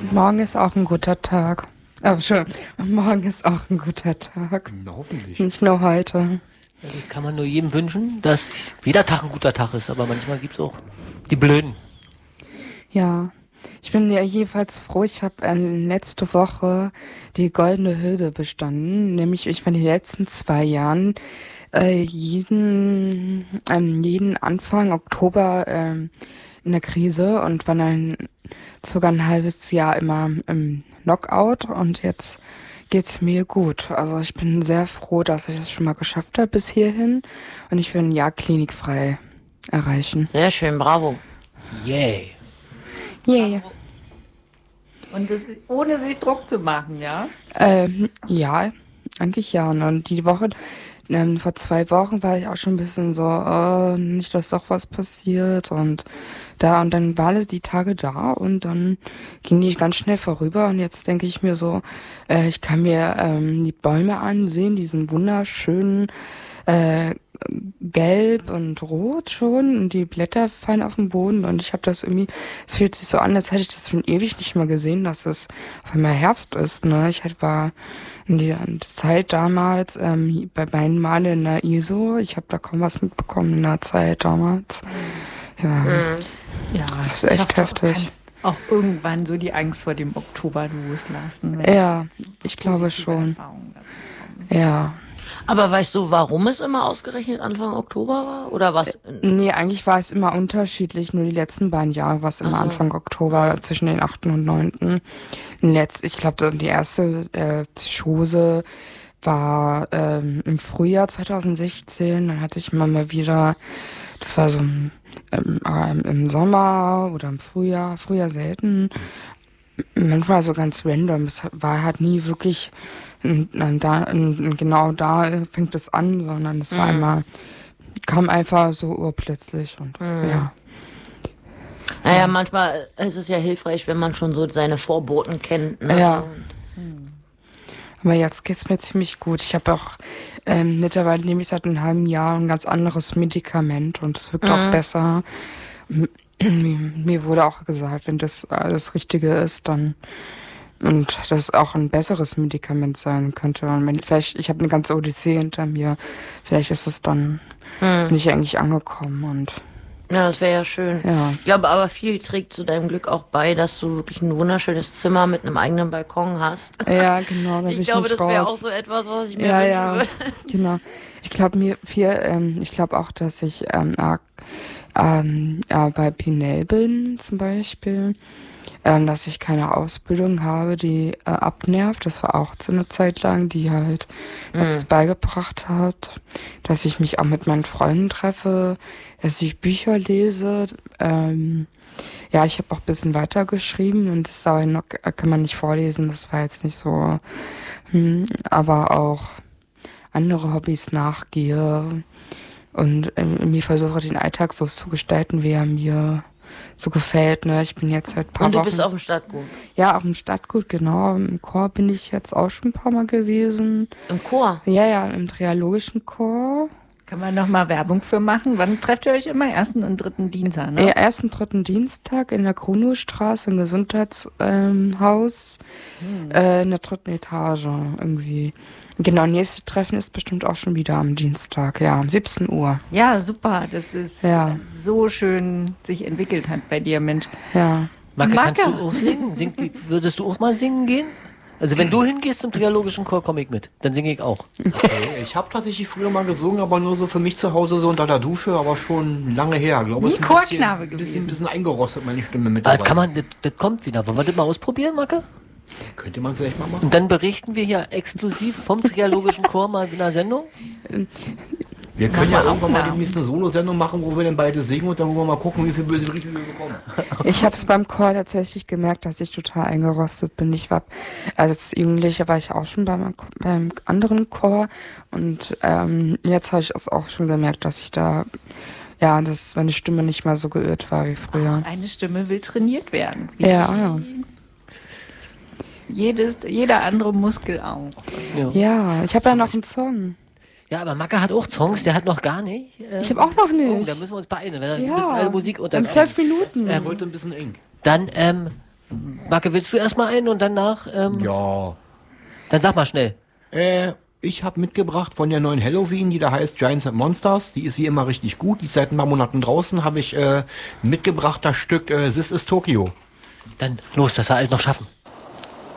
Morgen ist auch ein guter Tag. Oh, schön. Morgen ist auch ein guter Tag. Na, hoffentlich. Nicht nur heute. Ja, das kann man nur jedem wünschen, dass jeder Tag ein guter Tag ist, aber manchmal gibt's auch die Blöden. Ja. Ich bin ja jedenfalls froh, ich habe letzte Woche die Goldene Hürde bestanden. Nämlich ich war in den letzten 2 Jahren jeden Anfang Oktober in der Krise und war dann sogar ein halbes Jahr immer im Knockout und jetzt geht's mir gut. Also ich bin sehr froh, dass ich es schon mal geschafft habe bis hierhin und ich will ein Jahr klinikfrei erreichen. Sehr schön, bravo. Yay. Yeah. Und das ohne sich Druck zu machen, ja? Ja, eigentlich ja. Und die Woche, vor 2 Wochen war ich auch schon ein bisschen so, nicht, dass doch was passiert und dann waren es die Tage da und dann ging die ganz schnell vorüber und jetzt denke ich mir so, ich kann mir die Bäume ansehen, diesen wunderschönen Gelb und Rot schon und die Blätter fallen auf den Boden und ich habe das irgendwie, es fühlt sich so an, als hätte ich das schon ewig nicht mehr gesehen, dass es auf einmal Herbst ist, ne? Ich war in dieser Zeit damals bei meinen Malen in der ISO, ich habe da kaum was mitbekommen in der Zeit damals. Ja, Ja, das ist echt heftig. Du kannst auch irgendwann so die Angst vor dem Oktober loslassen. Ja, ich glaube schon. Ja. Aber weißt du, warum es immer ausgerechnet Anfang Oktober war? Oder was? Nee, eigentlich war es immer unterschiedlich. Nur die letzten beiden Jahre war es immer Anfang Oktober, zwischen den 8. und 9. Ich glaube, die erste Psychose war im Frühjahr 2016. Dann hatte ich mal wieder, das war so im Sommer oder im Frühjahr selten. Manchmal so ganz random. Es war halt nie wirklich genau da fängt es an, sondern es war einmal, kam einfach so urplötzlich und ja. Naja, manchmal ist es ja hilfreich, wenn man schon so seine Vorboten kennt. Ne? Ja. Aber jetzt geht's mir ziemlich gut. Ich habe auch mittlerweile nehme ich seit einem halben Jahr ein ganz anderes Medikament und es wirkt auch besser. Mir wurde auch gesagt, wenn das das Richtige ist, dann und das auch ein besseres Medikament sein könnte. Und wenn ich habe eine ganze Odyssee hinter mir, vielleicht ist es dann bin ich eigentlich angekommen und Ja, das wäre ja schön. Ja. Ich glaube aber, viel trägt zu deinem Glück auch bei, dass du wirklich ein wunderschönes Zimmer mit einem eigenen Balkon hast. ja, genau, da bin Ich glaube, das wäre raus. auch so etwas, was ich mir Ja, wünschen ja, würde. genau. Ich glaube auch, dass ich bei Pinel bin zum Beispiel, dass ich keine Ausbildung habe, die abnervt. Das war auch so eine Zeit lang, die halt jetzt beigebracht hat, dass ich mich auch mit meinen Freunden treffe, dass ich Bücher lese. Ja, ich habe auch ein bisschen weitergeschrieben und das aber noch, kann man nicht vorlesen, das war jetzt nicht so, aber auch andere Hobbys nachgehe und mir versuche, den Alltag so zu gestalten, wie er mir so gefällt. Ne? Ich bin jetzt seit ein paar Und du Wochen... bist auf dem Stadtgut. Ja, auf dem Stadtgut, genau. Im Chor bin ich jetzt auch schon ein paar Mal gewesen. Im Chor? Ja, im triologischen Chor. Kann man nochmal Werbung für machen? Wann trefft ihr euch immer? 1. und 3. Dienstag, ne? Ja, 1. und 3. Dienstag in der Kronowstraße im Gesundheitshaus in der 3. Etage irgendwie. Genau, nächste Treffen ist bestimmt auch schon wieder am Dienstag, ja, um 17 Uhr. Ja, super. Das ist so schön sich entwickelt hat bei dir, Mensch. Ja. Marke, kannst du auch singen? Würdest du auch mal singen gehen? Also wenn du hingehst zum triologischen Chor, komme ich mit. Dann singe ich auch. Okay, ich habe tatsächlich früher mal gesungen, aber nur so für mich zu Hause so unter der Dusche, aber schon lange her. Glaube ich, Chorknabe ein gewesen. bisschen eingerostet, meine Stimme mit Das dabei. das kommt wieder. Wollen wir das mal ausprobieren, Marke? Könnte man vielleicht mal machen. Und dann berichten wir hier exklusiv vom triologischen Chor mal in einer Sendung. Wir können ja irgendwann mal demnächst eine Solo-Sendung machen, wo wir dann beide singen und dann wollen wir mal gucken, wie viel böse Briefe wir bekommen. Ich habe es beim Chor tatsächlich gemerkt, dass ich total eingerostet bin. Ich war als Jugendliche war ich auch schon beim anderen Chor und jetzt habe ich es auch schon gemerkt, dass ich da dass meine Stimme nicht mehr so geirrt war wie früher. Auch eine Stimme will trainiert werden. Ja. Jeder andere Muskel auch. Ja, ich habe ja noch einen Song. Ja, aber Macke hat auch Songs, der hat noch gar nicht. Ich habe auch noch nicht. Oh, da müssen wir uns beeilen, weil Ja, bis alle Musik in 12 Minuten. Er wollte ein bisschen eng. Dann Marke, willst du erstmal einen und danach? Ja. Dann sag mal schnell. Ich habe mitgebracht von der neuen Halloween, die da heißt Giants and Monsters. Die ist wie immer richtig gut. Die ist seit ein paar Monaten draußen. Habe ich mitgebracht das Stück This is Tokyo. Dann los, das soll halt noch schaffen.